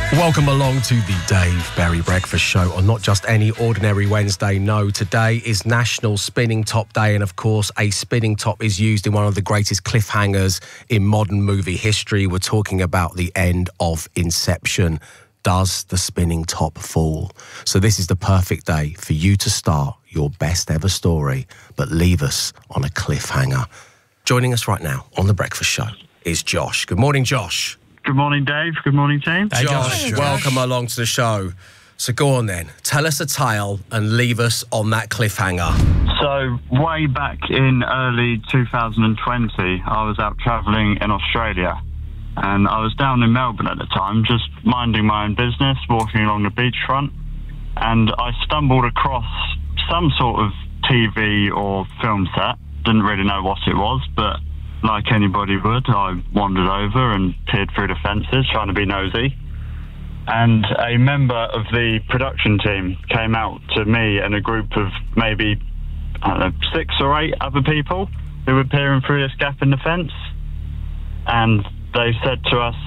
Welcome along to the Dave Berry Breakfast Show on not just any ordinary Wednesday. No, today is National Spinning Top Day, and of course, a spinning top is used in one of the greatest cliffhangers in modern movie history. We're talking about the end of Inception. Does the spinning top fall? So this is the perfect day for you to start your best ever story, but leave us on a cliffhanger. Joining us right now on The Breakfast Show is Josh. Good morning, Josh. Good morning, Dave. Good morning, team. Hey, Josh, welcome along to the show. So go on then, tell us a tale and leave us on that cliffhanger. So way back in early 2020, I was out travelling in Australia, and I was down in Melbourne at the time, just minding my own business, walking along the beachfront, and I stumbled across some sort of TV or film set. Didn't really know what it was, but like anybody would, I wandered over and peered through the fences, trying to be nosy. And a member of the production team came out to me and a group of maybe, I don't know, 6 or 8 other people who were peering through this gap in the fence. And they said to us...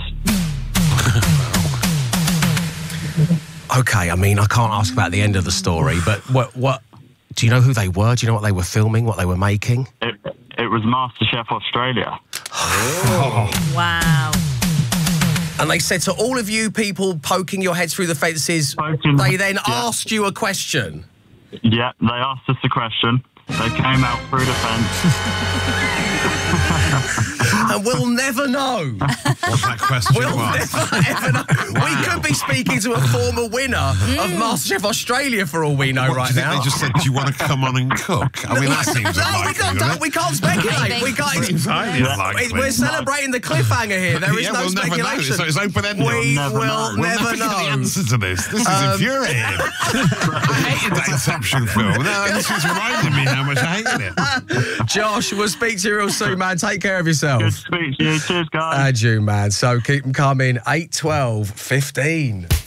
Okay, I mean, I can't ask about the end of the story, but what do you know who they were? Do you know what they were filming, what they were making? It was MasterChef Australia. Oh. Wow. And they said to all of you people poking your heads through the fences, they then asked you a question. Yeah, they asked us a question. They came out through the fence. And we'll never know. What that question We'll was. never, ever know. Wow. We could be speaking to a former winner of MasterChef Australia for all we know What, right do you think now. They just said, do you want to come on and cook? I mean, that seems unlikely, we can't speculate. We can't. Seems highly unlikely. We're celebrating the cliffhanger here. There is no we'll speculation. Never know. So it's open-ended. We will We'll never never get the know. answer to this. This is infuriating. I hated that Inception film. No, this is reminding me how much I hated it. Josh, we'll speak to you real soon, man. Take care of yourself. Good to speak to you. Cheers, guys. And you, man. So keep them coming. 8, 12, 15.